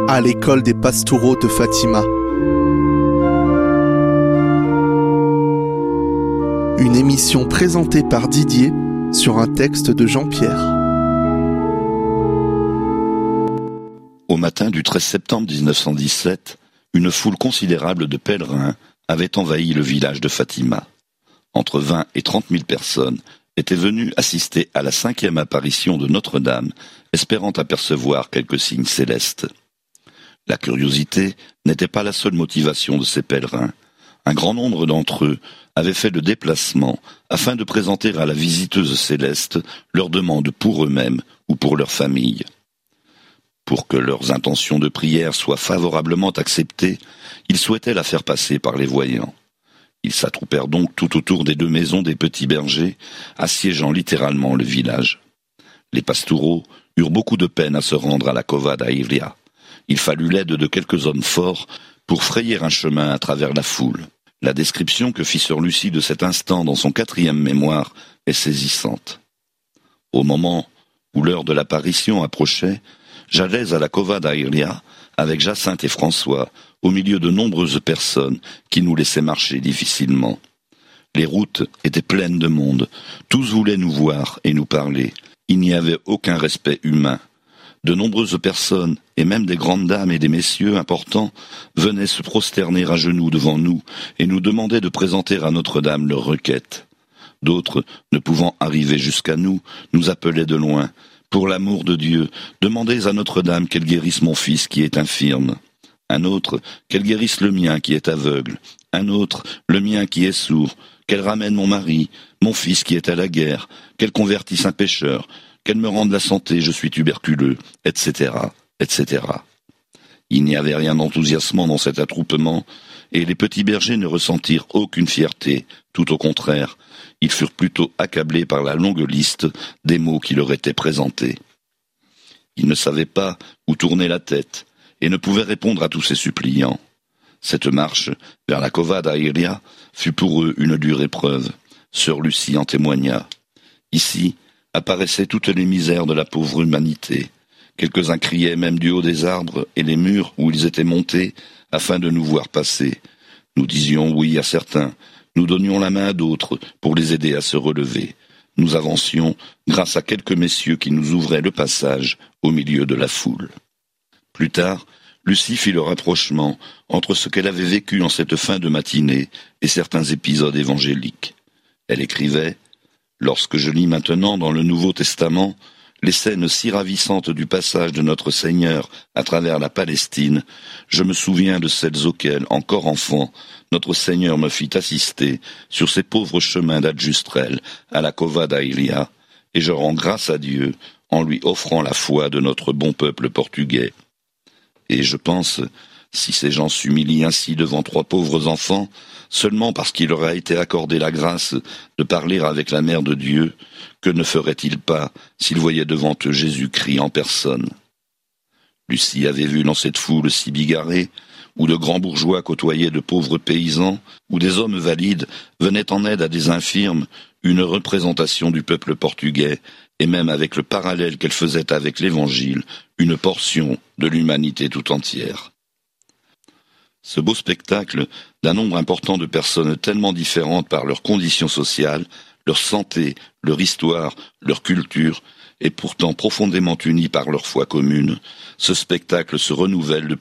à l'école des Pastoureaux de Fatima. Une émission présentée par Didier sur un texte de Jean-Pierre. Au matin du 13 septembre 1917, une foule considérable de pèlerins avait envahi le village de Fatima. Entre 20 et 30 000 personnes étaient venues assister à la 5e apparition de Notre-Dame, espérant apercevoir quelques signes célestes. La curiosité n'était pas la seule motivation de ces pèlerins. Un grand nombre d'entre eux avaient fait le déplacement afin de présenter à la visiteuse céleste leurs demandes pour eux-mêmes ou pour leur famille. Pour que leurs intentions de prière soient favorablement acceptées, ils souhaitaient la faire passer par les voyants. Ils s'attroupèrent donc tout autour des 2 maisons des petits bergers, assiégeant littéralement le village. Les pastoureaux eurent beaucoup de peine à se rendre à la Cova da Iria. Il fallut l'aide de quelques hommes forts pour frayer un chemin à travers la foule. La description que fit sœur Lucie de cet instant dans son 4e mémoire est saisissante. Au moment où l'heure de l'apparition approchait, j'allais à la Cova da Iria avec Jacinthe et François, au milieu de nombreuses personnes qui nous laissaient marcher difficilement. Les routes étaient pleines de monde, tous voulaient nous voir et nous parler. Il n'y avait aucun respect humain. De nombreuses personnes, et même des grandes dames et des messieurs importants, venaient se prosterner à genoux devant nous et nous demandaient de présenter à Notre-Dame leurs requêtes. D'autres, ne pouvant arriver jusqu'à nous, nous appelaient de loin. Pour l'amour de Dieu, demandez à Notre-Dame qu'elle guérisse mon fils qui est infirme. Un autre, qu'elle guérisse le mien qui est aveugle. Un autre, le mien qui est sourd. Qu'elle ramène mon mari, mon fils qui est à la guerre. Qu'elle convertisse un pécheur. Qu'elle me rende la santé, je suis tuberculeux, etc., etc. Il n'y avait rien d'enthousiasmant dans cet attroupement, et les petits bergers ne ressentirent aucune fierté, tout au contraire. Ils furent plutôt accablés par la longue liste des mots qui leur étaient présentés. Ils ne savaient pas où tourner la tête, et ne pouvaient répondre à tous ces suppliants. Cette marche vers la Cova da Iria fut pour eux une dure épreuve. Sœur Lucie en témoigna. Ici apparaissaient toutes les misères de la pauvre humanité. Quelques-uns criaient même du haut des arbres et les murs où ils étaient montés afin de nous voir passer. Nous disions oui à certains, nous donnions la main à d'autres pour les aider à se relever. Nous avancions grâce à quelques messieurs qui nous ouvraient le passage au milieu de la foule. Plus tard, Lucie fit le rapprochement entre ce qu'elle avait vécu en cette fin de matinée et certains épisodes évangéliques. Elle écrivait « Lorsque je lis maintenant dans le Nouveau Testament les scènes si ravissantes du passage de notre Seigneur à travers la Palestine, je me souviens de celles auxquelles, encore enfant, notre Seigneur me fit assister sur ces pauvres chemins d'Adjustrel à la Cova da Iria, et je rends grâce à Dieu en lui offrant la foi de notre bon peuple portugais. Et je pense, si ces gens s'humilient ainsi devant 3 pauvres enfants, seulement parce qu'il leur a été accordé la grâce de parler avec la Mère de Dieu, que ne feraient-ils pas s'ils voyaient devant eux Jésus-Christ en personne? Lucie avait vu dans cette foule si bigarrée, où de grands bourgeois côtoyaient de pauvres paysans, où des hommes valides venaient en aide à des infirmes, une représentation du peuple portugais, et même avec le parallèle qu'elle faisait avec l'Évangile, une portion de l'humanité tout entière. Ce beau spectacle d'un nombre important de personnes tellement différentes par leurs conditions sociales, leur santé, leur histoire, leur culture, et pourtant profondément unies par leur foi commune, ce spectacle se renouvelle de